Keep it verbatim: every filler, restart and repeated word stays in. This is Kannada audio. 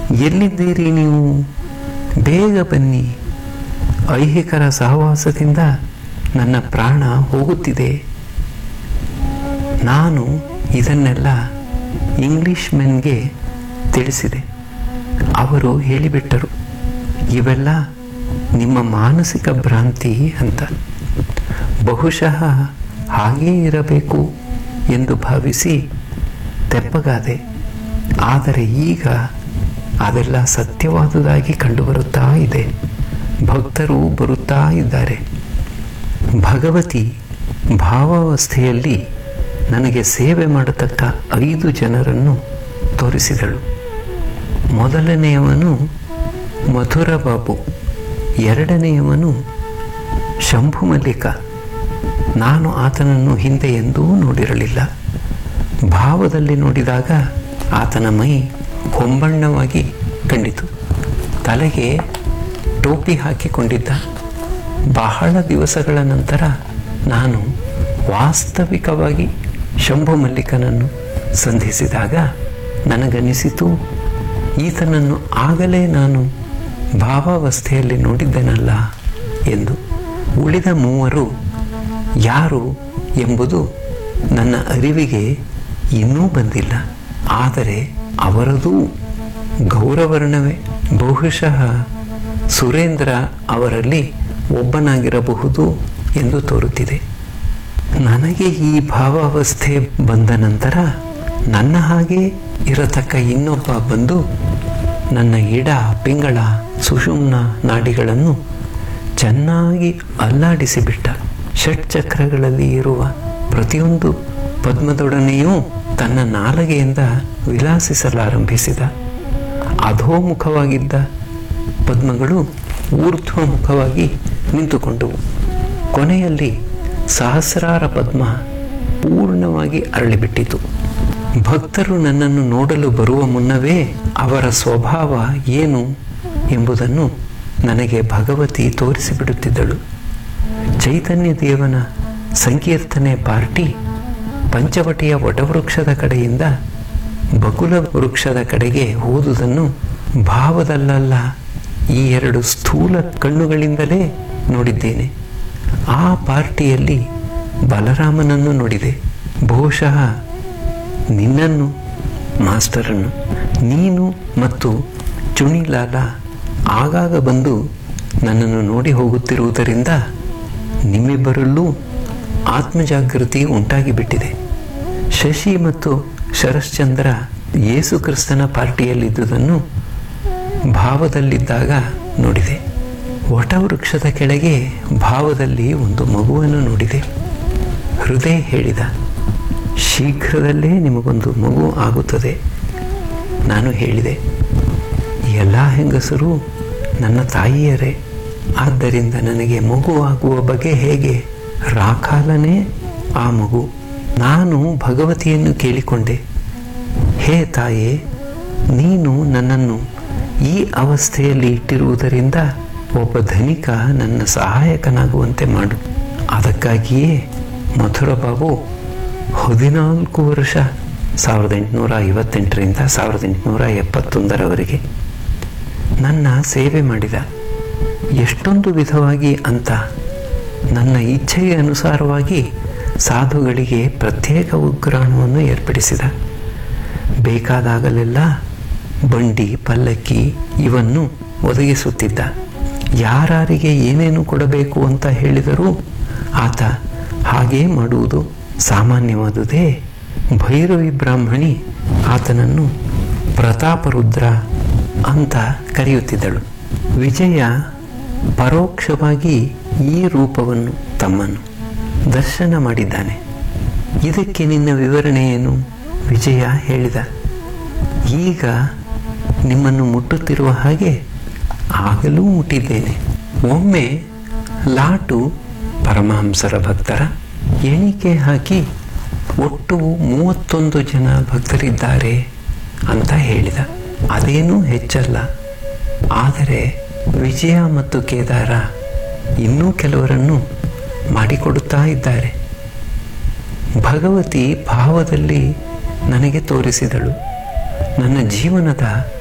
ಎಲ್ಲಿದ್ದೀರಿ ನೀವು? ಬೇಗ ಬನ್ನಿ. ಐಹಿಕರ ಸಹವಾಸದಿಂದ ನನ್ನ ಪ್ರಾಣ ಹೋಗುತ್ತಿದೆ. ನಾನು ಇದನ್ನೆಲ್ಲ ಇಂಗ್ಲಿಷ್ ಮೆನ್ಗೆ ತಿಳಿಸಿದೆ. ಅವರು ಹೇಳಿಬಿಟ್ಟರು, ಇವೆಲ್ಲ ನಿಮ್ಮ ಮಾನಸಿಕ ಭ್ರಾಂತಿ ಅಂತ. ಬಹುಶಃ ಹಾಗೇ ಇರಬೇಕು ಎಂದು ಭಾವಿಸಿ ತೆಪ್ಪಗಾದೆ. ಆದರೆ ಈಗ ಅದೆಲ್ಲ ಸತ್ಯವಾದುದಾಗಿ ಕಂಡುಬರುತ್ತಾ ಇದೆ. ಭಕ್ತರು ಬರುತ್ತಾ ಇದ್ದಾರೆ. ಭಗವತಿ ಭಾವಾವಸ್ಥೆಯಲ್ಲಿ ನನಗೆ ಸೇವೆ ಮಾಡತಕ್ಕ ಐದು ಜನರನ್ನು ತೋರಿಸಿದಳು. ಮೊದಲನೆಯವನು ಮಧುರ ಬಾಬು, ಎರಡನೆಯವನು ಶಂಭು ಮಲ್ಲಿಕ. ನಾನು ಆತನನ್ನು ಹಿಂದೆ ಎಂದೂ ನೋಡಿರಲಿಲ್ಲ. ಭಾವದಲ್ಲಿ ನೋಡಿದಾಗ ಆತನ ಮೈ ಹೊಂಬಣ್ಣವಾಗಿ ಕಂಡಿತು. ತಲೆಗೆ ಟೋಪಿ ಹಾಕಿಕೊಂಡಿದ್ದ. ಬಹಳ ದಿವಸಗಳ ನಂತರ ನಾನು ವಾಸ್ತವಿಕವಾಗಿ ಶಂಭು ಮಲ್ಲಿಕನನ್ನು ಸಂಧಿಸಿದಾಗ ನನಗನಿಸಿತು, ಈತನನ್ನು ಆಗಲೇ ನಾನು ಭಾವಾವಸ್ಥೆಯಲ್ಲಿ ನೋಡಿದ್ದೆನಲ್ಲ ಎಂದು. ಉಳಿದ ಮೂವರು ಯಾರು ಎಂಬುದು ನನ್ನ ಅರಿವಿಗೆ ಇನ್ನೂ ಬಂದಿಲ್ಲ. ಆದರೆ ಅವರದೂ ಗೌರವರ್ಣವೇ. ಬಹುಶಃ ಸುರೇಂದ್ರ ಅವರಲ್ಲಿ ಒಬ್ಬನಾಗಿರಬಹುದು ಎಂದು ತೋರುತ್ತಿದೆ. ನನಗೆ ಈ ಭಾವಾವಸ್ಥೆ ಬಂದ ನಂತರ ನನ್ನ ಹಾಗೆ ಇರತಕ್ಕ ಇನ್ನೊಬ್ಬ ಬಂದು ನನ್ನ ಇಡ, ಪಿಂಗಳ, ಸುಷುಮ್ನ ನಾಡಿಗಳನ್ನು ಚೆನ್ನಾಗಿ ಅಲ್ಲಾಡಿಸಿಬಿಟ್ಟ. ಷಟ್ಚಕ್ರಗಳಲ್ಲಿ ಇರುವ ಪ್ರತಿಯೊಂದು ಪದ್ಮದೊಡನೆಯೂ ತನ್ನ ನಾಲಗೆಯಿಂದ ವಿಲಾಸಿಸಲಾರಂಭಿಸಿದ. ಅಧೋಮುಖವಾಗಿದ್ದ ಪದ್ಮಗಳು ಊರ್ಧ್ವಮುಖವಾಗಿ ನಿಂತುಕೊಂಡವು. ಕೊನೆಯಲ್ಲಿ ಸಹಸ್ರಾರ ಪದ್ಮ ಪೂರ್ಣವಾಗಿ ಅರಳಿಬಿಟ್ಟಿತು. ಭಕ್ತರು ನನ್ನನ್ನು ನೋಡಲು ಬರುವ ಮುನ್ನವೇ ಅವರ ಸ್ವಭಾವ ಏನು ಎಂಬುದನ್ನು ನನಗೆ ಭಗವತಿ ತೋರಿಸಿಬಿಡುತ್ತಿದ್ದಳು. ಚೈತನ್ಯ ದೇವನ ಸಂಕೀರ್ತನೆ ಪಾರ್ಟಿ ಪಂಚವಟಿಯ ವಟವೃಕ್ಷದ ಕಡೆಯಿಂದ ಬಕುಲ ವೃಕ್ಷದ ಕಡೆಗೆ ಹೋದುದನ್ನು ಭಾವದಲ್ಲಲ್ಲ, ಈ ಎರಡು ಸ್ಥೂಲ ಕಣ್ಣುಗಳಿಂದಲೇ ನೋಡಿದ್ದೇನೆ. ಆ ಪಾರ್ಟಿಯಲ್ಲಿ ಬಲರಾಮನನ್ನು ನೋಡಿದೆ. ಬಹುಶಃ ನಿನ್ನನ್ನು, ಮಾಸ್ಟರನ್ನು. ನೀನು ಮತ್ತು ಚುಣಿಲಾಲ ಆಗಾಗ ಬಂದು ನನ್ನನ್ನು ನೋಡಿ ಹೋಗುತ್ತಿರುವುದರಿಂದ ನಿಮ್ಮಿಬ್ಬರಲ್ಲೂ ಆತ್ಮಜಾಗೃತಿ ಉಂಟಾಗಿಬಿಟ್ಟಿದೆ. ಶಶಿ ಮತ್ತು ಶರಶ್ಚಂದ್ರ ಯೇಸು ಕ್ರಿಸ್ತನ ಪಾರ್ಟಿಯಲ್ಲಿದ್ದುದನ್ನು ಭಾವದಲ್ಲಿದ್ದಾಗ ನೋಡಿದೆ. ವಟವೃಕ್ಷದ ಕೆಳಗೆ ಭಾವದಲ್ಲಿ ಒಂದು ಮಗುವನ್ನು ನೋಡಿದೆ. ಹೃದಯ ಹೇಳಿದ, ಶೀಘ್ರದಲ್ಲೇ ನಿಮಗೊಂದು ಮಗು ಆಗುತ್ತದೆ. ನಾನು ಹೇಳಿದೆ, ಎಲ್ಲ ಹೆಂಗಸರು ನನ್ನ ತಾಯಿಯರೇ, ಆದ್ದರಿಂದ ನನಗೆ ಮಗು ಆಗುವ ಬಗೆ ಹೇಗೆ? ರಾಕಾಲನೇ ಆ ಮಗು. ನಾನು ಭಗವತಿಯನ್ನು ಕೇಳಿಕೊಂಡೆ, ಹೇ ತಾಯೇ, ನೀನು ನನ್ನನ್ನು ಈ ಅವಸ್ಥೆಯಲ್ಲಿ ಇಟ್ಟಿರುವುದರಿಂದ ಒಬ್ಬ ಧನಿಕ ನನ್ನ ಸಹಾಯಕನಾಗುವಂತೆ ಮಾಡು. ಅದಕ್ಕಾಗಿಯೇ ಮಧುರ ಬಾಬು ಹದಿನಾಲ್ಕು ವರ್ಷ ಸಾವಿರದ ಎಂಟುನೂರ ಐವತ್ತೆಂಟರಿಂದ ಸಾವಿರದ ಎಂಟುನೂರ ಎಪ್ಪತ್ತೊಂದರವರೆಗೆ ನನ್ನ ಸೇವೆ ಮಾಡಿದ. ಎಷ್ಟೊಂದು ವಿಧವಾಗಿ ಅಂತ ನನ್ನ ಇಚ್ಛೆಗೆ ಅನುಸಾರವಾಗಿ ಸಾಧುಗಳಿಗೆ ಪ್ರತ್ಯೇಕ ಉಗ್ರಾಣವನ್ನು ಏರ್ಪಡಿಸಿದ. ಬೇಕಾದಾಗಲೆಲ್ಲ ಬಂಡಿ, ಪಲ್ಲಕ್ಕಿ ಇವನ್ನು ಒದಗಿಸುತ್ತಿದ್ದ. ಯಾರಿಗೆ ಏನೇನು ಕೊಡಬೇಕು ಅಂತ ಹೇಳಿದರೂ ಆತ ಹಾಗೇ ಮಾಡುವುದು ಸಾಮಾನ್ಯವಾದುದೇ. ಭೈರವಿ ಬ್ರಾಹ್ಮಣಿ ಆತನನ್ನು ಪ್ರತಾಪರುದ್ರ ಅಂತ ಕರೆಯುತ್ತಿದ್ದಳು. ವಿಜಯ ಪರೋಕ್ಷವಾಗಿ ಈ ರೂಪವನ್ನು, ತಮ್ಮನ್ನು ದರ್ಶನ ಮಾಡಿದ್ದಾನೆ. ಇದಕ್ಕೆ ನಿನ್ನ ವಿವರಣೆ ಏನು? ವಿಜಯ ಹೇಳಿದ, ಈಗ ನಿಮ್ಮನ್ನು ಮುಟ್ಟುತ್ತಿರುವ ಹಾಗೆ ಆಗಲೂ ಮುಟ್ಟಿದ್ದೇನೆ. ಒಮ್ಮೆ ಲಾಟು ಪರಮಹಂಸರ ಭಕ್ತರ ಎಣಿಕೆ ಹಾಕಿ ಒಟ್ಟು ಮೂವತ್ತೊಂದು ಜನ ಭಕ್ತರಿದ್ದಾರೆ ಅಂತ ಹೇಳಿದ. ಅದೇನೂ ಹೆಚ್ಚಲ್ಲ. ಆದರೆ ವಿಜಯ ಮತ್ತು ಕೇದಾರ ಇನ್ನೂ ಕೆಲವರನ್ನು ಮಾಡಿಕೊಡುತ್ತಾ ಇದ್ದಾರೆ. ಭಗವತಿ ಭಾವದಲ್ಲಿ ನನಗೆ ತೋರಿಸಿದಳು. ನನ್ನ ಜೀವನದ